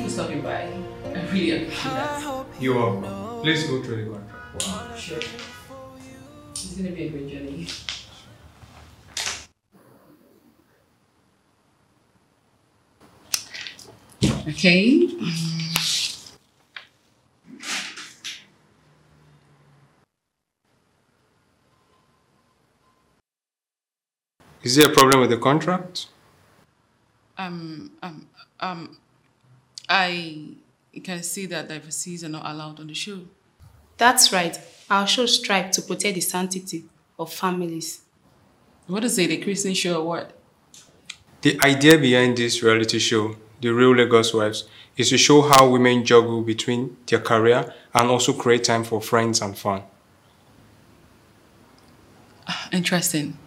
for stopping by. I really appreciate that. You're welcome. Please go through the contract. Wow. Sure. It's going to be a great journey. Okay. Is there a problem with the contract? Um, um, um, I can see that divorcees are not allowed on the show. That's right. Our show strive to protect the sanctity of families. What is it, a Christian show or what? The idea behind this reality show, The Real Lagos Wives, is to show how women juggle between their career and also create time for friends and fun. Interesting.